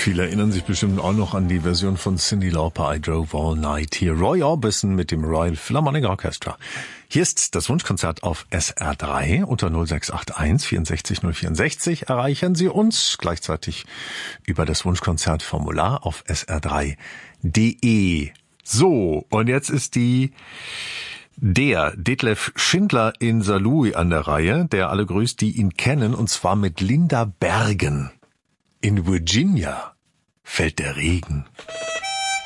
Viele erinnern sich bestimmt auch noch an die Version von Cyndi Lauper, I Drove All Night. Hier Roy Orbison mit dem Royal Philharmonic Orchestra. Hier ist das Wunschkonzert auf SR3 unter 0681 64 064. Erreichen Sie uns gleichzeitig über das Wunschkonzertformular auf sr3.de. So, und jetzt ist der Detlef Schindler in Saarlouis an der Reihe, der alle grüßt, die ihn kennen, und zwar mit Linda Bergen. In Virginia fällt der Regen.